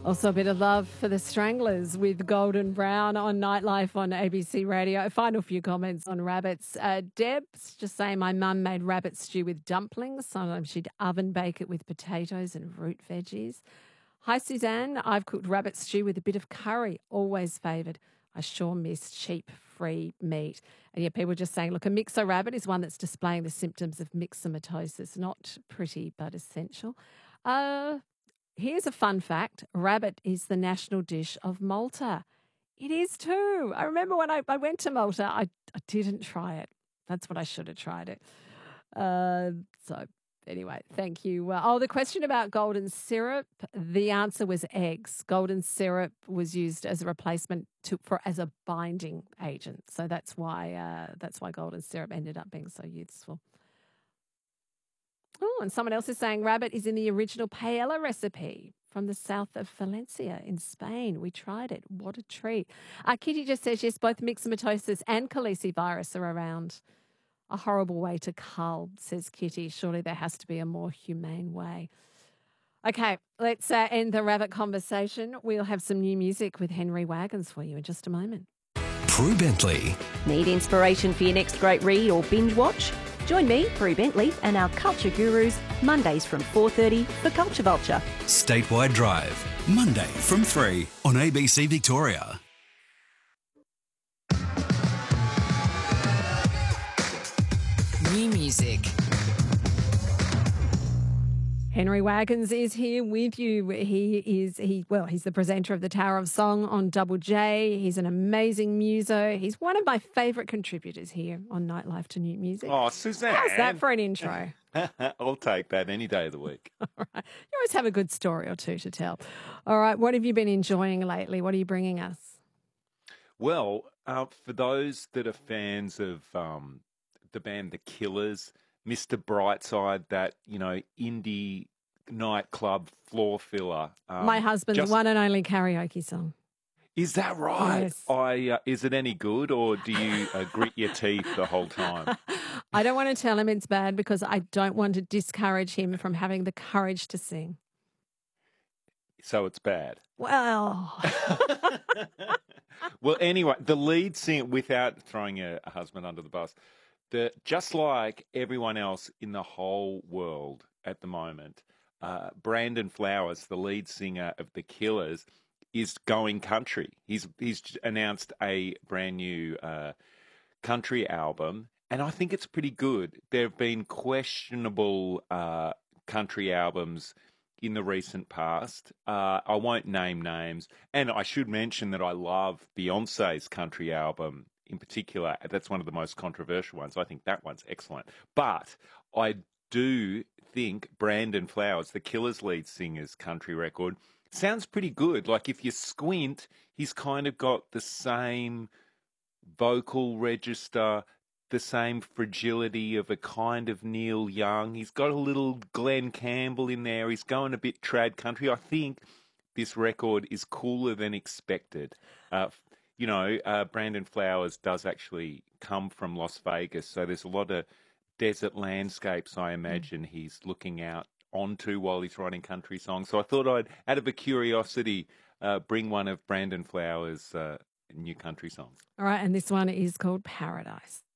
Also, a bit of love for the Stranglers with Golden Brown on Nightlife on ABC Radio. Final few comments on rabbits. Deb's just saying my mum made rabbit stew with dumplings. Sometimes she'd oven bake it with potatoes and root veggies. Hi, Suzanne. I've cooked rabbit stew with a bit of curry. Always favoured. I sure miss cheap, free meat. And yeah, people just saying, look, a mixo rabbit is one that's displaying the symptoms of myxomatosis. Not pretty, but essential. Here's a fun fact. Rabbit is the national dish of Malta. It is too. I remember when I went to Malta, I didn't try it. That's what I should have tried it. So anyway, thank you. The question about golden syrup, the answer was eggs. Golden syrup was used as a replacement as a binding agent. So that's why golden syrup ended up being so useful. Oh, and someone else is saying rabbit is in the original paella recipe from the south of Valencia in Spain. We tried it. What a treat. Kitty just says, yes, both myxomatosis and calicivirus are around. A horrible way to cull, says Kitty. Surely there has to be a more humane way. Okay, let's end the rabbit conversation. We'll have some new music with Henry Wagons for you in just a moment. Prue Bentley. Need inspiration for your next great read or binge watch? Join me, Prue Bentley, and our culture gurus Mondays from 4:30 for Culture Vulture. Statewide Drive, Monday from 3 on ABC Victoria. New music. Henry Wagons is here with you. He's the presenter of the Tower of Song on Double J. He's an amazing muso. He's one of my favourite contributors here on Nightlife to New Music. Oh, Suzanne. How's that for an intro? I'll take that any day of the week. All right. You always have a good story or two to tell. All right. What have you been enjoying lately? What are you bringing us? Well, for those that are fans of the band The Killers, Mr. Brightside, that, indie nightclub floor filler. My husband's one and only karaoke song. Is that right? Yes. Is it any good, or do you grit your teeth the whole time? I don't want to tell him it's bad because I don't want to discourage him from having the courage to sing. So it's bad. Well. Well, anyway, the lead singer, without throwing a husband under the bus, just like everyone else in the whole world at the moment, Brandon Flowers, the lead singer of The Killers, is going country. He's announced a brand new country album, and I think it's pretty good. There have been questionable country albums in the recent past. I won't name names, and I should mention that I love Beyonce's country album in particular. That's one of the most controversial ones. I think that one's excellent. But I do think Brandon Flowers, The Killers lead singer's country record, sounds pretty good. Like if you squint, he's kind of got the same vocal register, the same fragility of a kind of Neil Young. He's got a little Glenn Campbell in there. He's going a bit trad country. I think this record is cooler than expected. Brandon Flowers does actually come from Las Vegas, so there's a lot of desert landscapes, I imagine, he's looking out onto while he's writing country songs. So I thought I'd, out of a curiosity, bring one of Brandon Flowers' new country songs. All right, and this one is called Paradise.